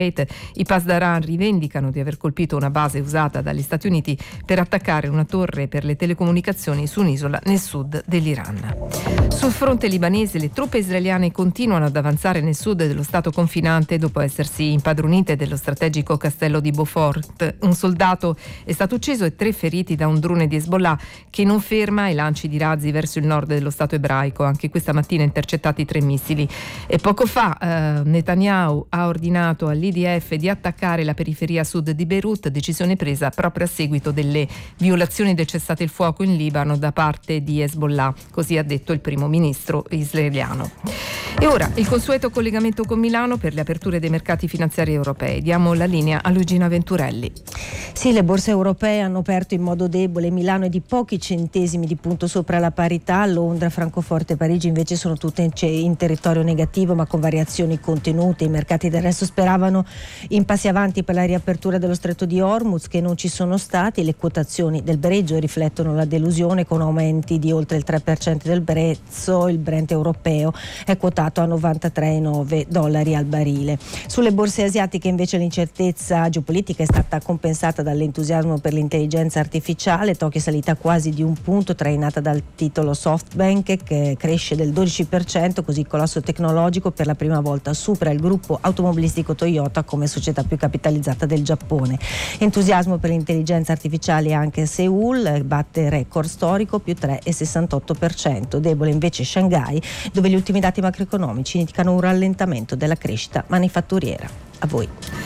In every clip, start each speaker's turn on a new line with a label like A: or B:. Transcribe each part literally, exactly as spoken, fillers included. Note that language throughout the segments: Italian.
A: I Pasdaran rivendicano di aver colpito una base usata dagli Stati Uniti per attaccare una torre per le telecomunicazioni su un'isola nel sud dell'Iran. Sul fronte libanese le truppe israeliane continuano ad avanzare nel sud dello stato confinante dopo essersi impadronite dello strategico castello di Beaufort. Un soldato è stato ucciso e tre feriti da un drone di Hezbollah che non ferma i lanci di razzi verso il nord dello stato ebraico. Anche questa mattina intercettati tre missili. E poco fa eh, Netanyahu ha ordinato all'I D F di attaccare la periferia sud di Beirut, decisione presa proprio a seguito delle violazioni del cessate il fuoco in Libano da parte di Hezbollah, così ha detto il primo ministro israeliano. E ora il consueto collegamento con Milano per le aperture dei mercati finanziari europei. Diamo la linea a Luigina Venturelli.
B: Sì, le borse europee hanno aperto in modo debole. Milano è di pochi centesimi di punto sopra la parità. Londra, Francoforte e Parigi invece sono tutte in, in territorio negativo, ma con variazioni contenute. I mercati del resto speravano in passi avanti per la riapertura dello stretto di Hormuz, che non ci sono stati. Le quotazioni del Breggio riflettono la delusione con aumenti di oltre il tre per cento del prezzo. Il Brent europeo è quotato a novantatré virgola nove dollari al barile. Sulle borse asiatiche invece l'incertezza geopolitica è stata compensata dall'entusiasmo per l'intelligenza artificiale. Tokyo è salita quasi di un punto, trainata dal titolo SoftBank che cresce del dodici per cento, così il colosso tecnologico per la prima volta supera il gruppo automobilistico Toyota come società più capitalizzata del Giappone. Entusiasmo per l'intelligenza artificiale anche Seoul, batte record storico più tre virgola sessantotto per cento. Debole invece Shanghai, dove gli ultimi dati macroeconomici indicano un rallentamento della crescita manifatturiera. A voi.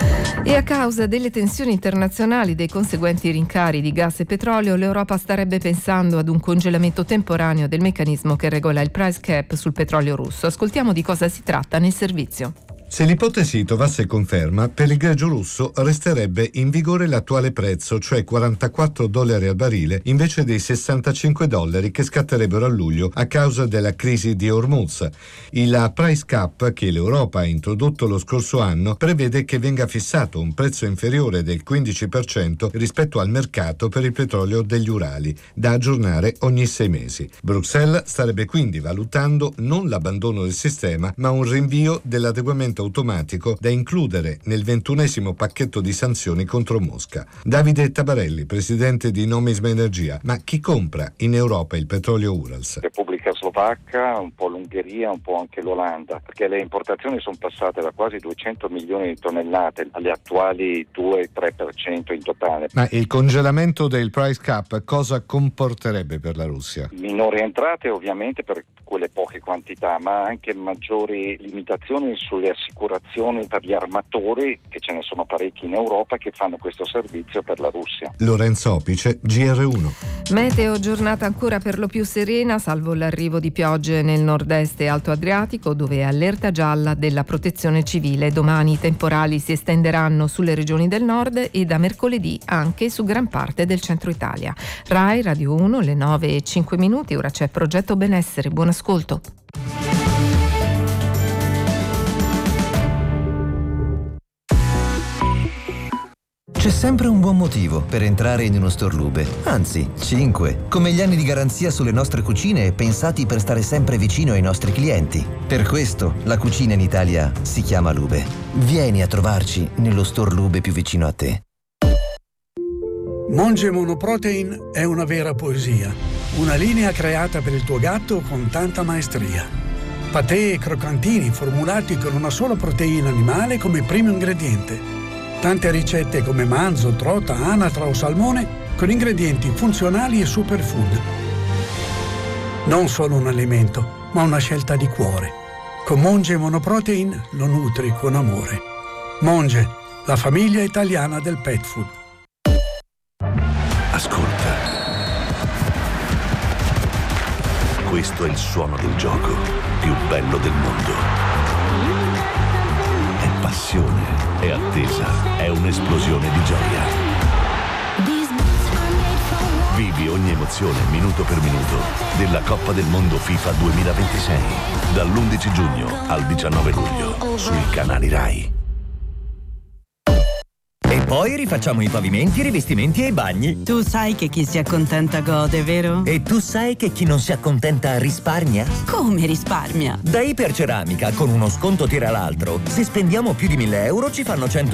A: E a causa delle tensioni internazionali e dei conseguenti rincari di gas e petrolio, l'Europa starebbe pensando ad un congelamento temporaneo del meccanismo che regola il price cap sul petrolio russo. Ascoltiamo di cosa si tratta nel servizio.
C: Se l'ipotesi trovasse conferma, per il greggio russo resterebbe in vigore l'attuale prezzo, cioè quarantaquattro dollari al barile, invece dei sessantacinque dollari che scatterebbero a luglio a causa della crisi di Hormuz. Il price cap che l'Europa ha introdotto lo scorso anno prevede che venga fissato un prezzo inferiore del quindici per cento rispetto al mercato per il petrolio degli Urali, da aggiornare ogni sei mesi. Bruxelles starebbe quindi valutando non l'abbandono del sistema, ma un rinvio dell'adeguamento automatico da includere nel ventunesimo pacchetto di sanzioni contro Mosca. Davide Tabarelli, presidente di Nomisma Energia. Ma chi compra in Europa il petrolio Urals?
D: Repubblica Slovacca, un po' l'Ungheria, un po' anche l'Olanda, perché le importazioni sono passate da quasi duecento milioni di tonnellate alle attuali due tre per cento in totale.
C: Ma il congelamento del price cap cosa comporterebbe per la Russia?
D: Minori entrate ovviamente per quelle poche quantità, ma anche maggiori limitazioni sulle assicurazioni per gli armatori, che ce ne sono parecchi in Europa che fanno questo servizio per la Russia.
C: Lorenzo Opice, G R uno.
A: Meteo, giornata ancora per lo più serena, salvo l'arrivo di piogge nel nord-est e alto Adriatico, dove è allerta gialla della protezione civile. Domani i temporali si estenderanno sulle regioni del nord e da mercoledì anche su gran parte del centro Italia. Rai Radio uno, le nove e cinque minuti, ora c'è Progetto Benessere. Buon ascolto.
E: C'è sempre un buon motivo per entrare in uno store Lube, anzi cinque, come gli anni di garanzia sulle nostre cucine pensati per stare sempre vicino ai nostri clienti. Per questo la cucina in Italia si chiama Lube. Vieni a trovarci nello store Lube più vicino a te.
F: Monge Monoprotein è una vera poesia, una linea creata per il tuo gatto con tanta maestria. Patè e croccantini formulati con una sola proteina animale come primo ingrediente. Tante ricette come manzo, trota, anatra o salmone con ingredienti funzionali e superfood. Non solo un alimento, ma una scelta di cuore. Con Monge Monoprotein lo nutri con amore. Monge, la famiglia italiana del pet food.
G: Ascolta. Questo è il suono del gioco più bello del mondo. È passione, è attesa, è un'esplosione di gioia. Vivi ogni emozione minuto per minuto della Coppa del Mondo FIFA duemilaventisei dall'undici giugno al diciannove luglio sui canali Rai.
E: È
H: Poi rifacciamo i pavimenti, i rivestimenti e i bagni.
I: Tu sai che chi si accontenta gode, vero?
H: E tu sai che chi non si accontenta risparmia?
I: Come risparmia?
H: Da Iperceramica, con uno sconto tira l'altro. Se spendiamo più di mille euro ci fanno cento